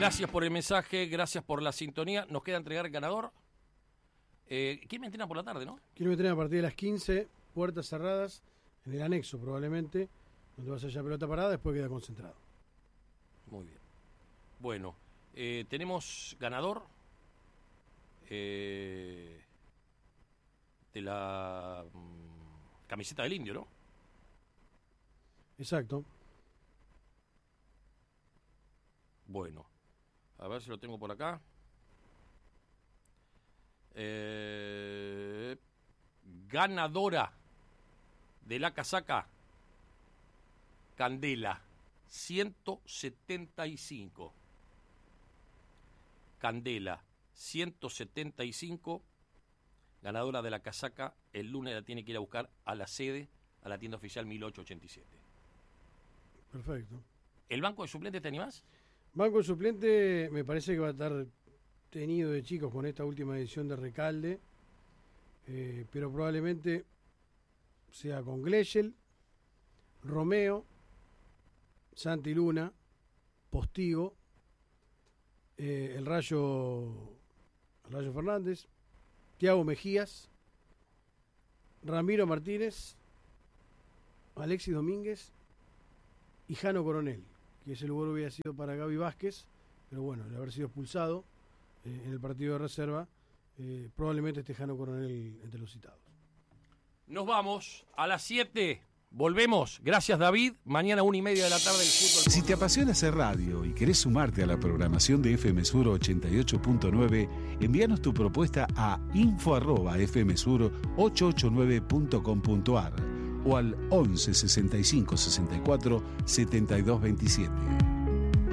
Gracias por el mensaje, gracias por la sintonía. Nos queda entregar el ganador. ¿Quién me entrena por la tarde, no? Quiero me entrenar a partir de las 15, puertas cerradas, en el anexo probablemente, donde vas a hallar pelota parada, después queda concentrado. Muy bien. Bueno, tenemos ganador de la camiseta del Indio, ¿no? Exacto. Bueno, a ver si lo tengo por acá. Ganadora de la casaca Candela 175. Candela 175, ganadora de la casaca. El lunes la tiene que ir a buscar a la sede, a la tienda oficial 1887. Perfecto. ¿El banco de suplentes te animás? Banco de suplente me parece que va a estar tenido de chicos con esta última edición de Recalde, pero probablemente sea con Glechel, Romeo, Santi Luna, Postigo, el Rayo Fernández, Thiago Mejías, Ramiro Martínez, Alexis Domínguez y Jano Coronel, que ese lugar hubiera sido para Gaby Vázquez, pero bueno, al haber sido expulsado en el partido de reserva, probablemente esté Jano Coronel entre los citados. Nos vamos a las 7. Volvemos. Gracias, David. Mañana 1:30 de la tarde el fútbol. Si te apasiona hacer radio y querés sumarte a la programación de FM Sur 88.9, envíanos tu propuesta a info@fmsur889.com.ar o al 11 65 64 72 27.